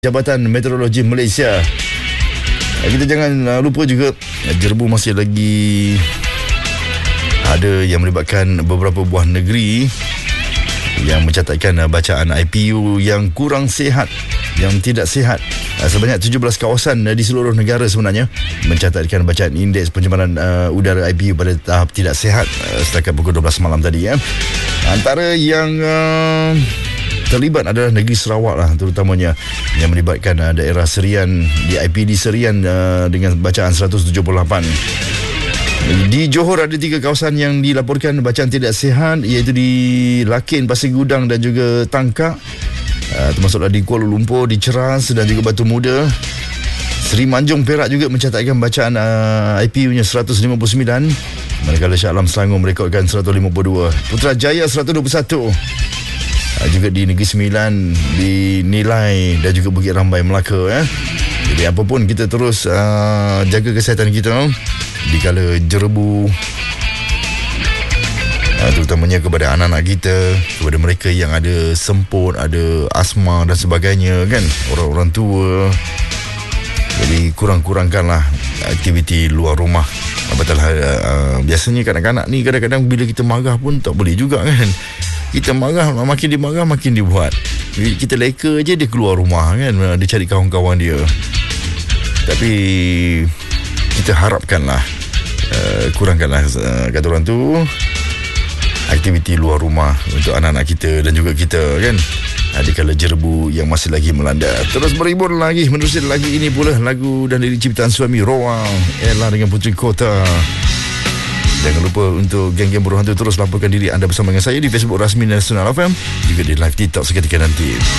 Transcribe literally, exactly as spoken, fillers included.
Jabatan Meteorologi Malaysia. Kita jangan lupa juga Jerbu masih lagi ada yang melibatkan beberapa buah negeri yang mencatatkan bacaan I P U yang kurang sihat, yang tidak sihat. Sebanyak tujuh belas kawasan di seluruh negara sebenarnya mencatatkan bacaan indeks pencemaran uh, udara I P U pada tahap tidak sihat uh, setakat pukul dua belas malam tadi ya. Antara yang uh, terlibat adalah negeri Sarawak lah, terutamanya yang melibatkan uh, daerah Serian di I P D Serian uh, dengan bacaan seratus tujuh puluh lapan. Di Johor ada tiga kawasan yang dilaporkan bacaan tidak sihat, iaitu di Lakin, Pasir Gudang dan juga Tangkak. Uh, termasuklah di Kuala Lumpur, di Ceras dan juga Batu Muda. Seri Manjung, Perak juga mencatatkan bacaan uh, I P U-nya seratus lima puluh sembilan, manakala Shah Alam Selangor merekodkan seratus lima puluh dua. Putrajaya seratus dua puluh satu. Uh, juga di Negeri Sembilan, di Nilai dan juga Bukit Rambai, Melaka ya. Jadi apa pun kita terus uh, jaga kesihatan kita dikala jerebu, uh, terutamanya kepada anak-anak kita, kepada mereka yang ada semput, ada asma dan sebagainya kan, orang-orang tua. Jadi kurang-kurangkanlah aktiviti luar rumah. Betul uh, biasanya kanak-kanak ni kadang-kadang bila kita marah pun tak boleh juga kan. Kita marah, makin dia marah makin dia buat. Kita leka je dia keluar rumah kan, dia cari kawan-kawan dia. Tapi kita harapkanlah uh, kurangkanlah uh, kata orang tu aktiviti luar rumah untuk anak-anak kita dan juga kita kan. Adikala jerebu yang masih lagi melanda. Terus berhibur lagi, menerusi lagu ini pula, lagu dan lirik ciptaan suami Roang, Ella dengan Puteri Kota. Jangan lupa untuk geng-geng buruh hantu terus laporkan diri anda bersama dengan saya di Facebook rasmi Nasional F M, juga di live TikTok seketika nanti.